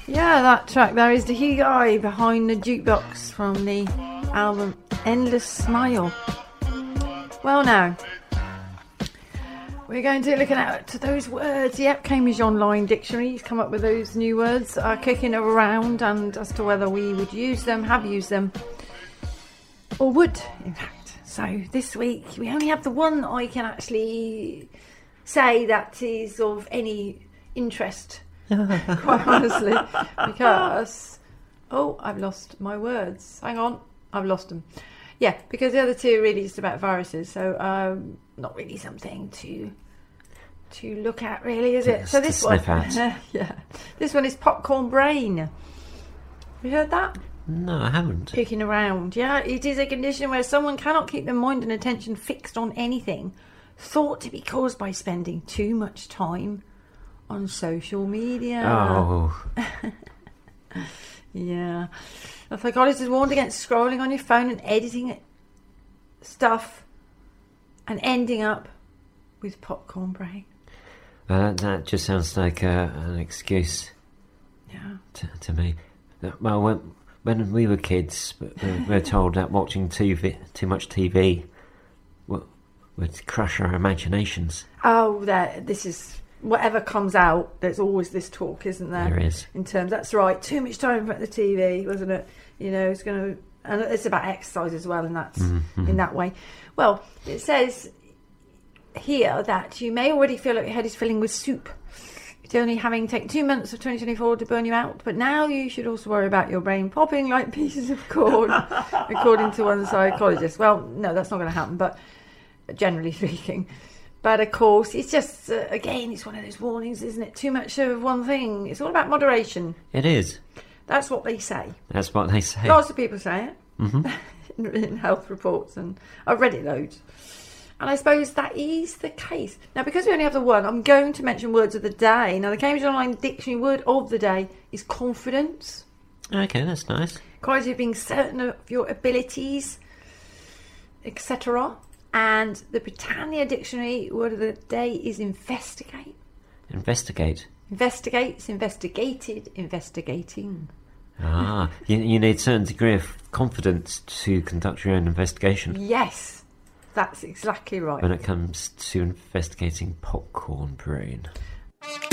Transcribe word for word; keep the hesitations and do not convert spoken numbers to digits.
Yeah, that track there is the guy behind the jukebox from the album Endless Smile. Well, now we're going to look at those words. Yep, Cambridge Online Dictionary has come up with those new words that are kicking around, and as to whether we would use them, have used them, or would, in fact. So this week we only have the one I can actually say that is of any interest. Quite honestly, because oh, I've lost my words. Hang on, I've lost them. Yeah, because the other two are really just about viruses, so um, not really something to to look at, really, is it? Just so this to one, sniff at. yeah, this one is popcorn brain. Have you heard that? No, I haven't. Kicking around. Yeah, it is a condition where someone cannot keep their mind and attention fixed on anything, thought to be caused by spending too much time on social media. Oh. Yeah. A psychologist is warned against scrolling on your phone and editing stuff and ending up with popcorn brain. Uh, that just sounds like uh, an excuse. Yeah. To, to me. Well, when, when we were kids, we were told that watching T V, too much T V would, would crush our imaginations. Oh, that this is... Whatever comes out, there's always this talk, isn't there? There is. In terms, that's right. Too much time in front of the T V, wasn't it? You know, it's going to, and it's about exercise as well, and that's mm-hmm. in that way. Well, it says here that you may already feel like your head is filling with soup. It's only having taken two months of twenty twenty-four to burn you out, but now you should also worry about your brain popping like pieces of corn, according to one psychologist. Well, no, that's not going to happen, but generally speaking. But of course, it's just, uh, again, it's one of those warnings, isn't it? Too much of one thing. It's all about moderation. It is. That's what they say. That's what they say. Lots of people say it Mm-hmm. in, in health reports, and I've read it loads. And I suppose that is the case. Now, because we only have the one, I'm going to mention words of the day. Now, the Cambridge Online Dictionary word of the day is confidence. Okay, that's nice. Quality of being certain of your abilities, et cetera. And the Britannia Dictionary word of the day is investigate. Investigate. Investigates, investigated, investigating. Ah, you, you need a certain degree of confidence to conduct your own investigation. Yes, that's exactly right. When it comes to investigating popcorn brain.